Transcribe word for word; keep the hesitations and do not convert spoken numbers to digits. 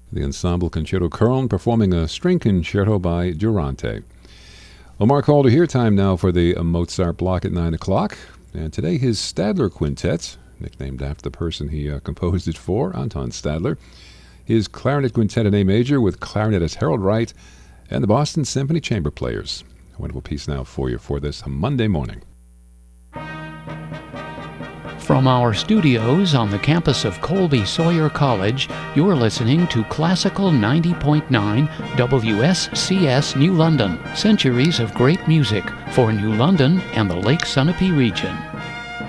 The Ensemble Concerto Köln performing a string concerto by Durante. Well, Mark Halder here. Time now for the Mozart block at nine o'clock. And today his Stadler Quintet, nicknamed after the person he uh, composed it for, Anton Stadler. His Clarinet Quintet in A major with clarinetist Harold Wright and the Boston Symphony Chamber Players. A wonderful piece now for you for this Monday morning. From our studios on the campus of Colby Sawyer College, you're listening to Classical ninety point nine W S C S New London, centuries of great music for New London and the Lake Sunapee region.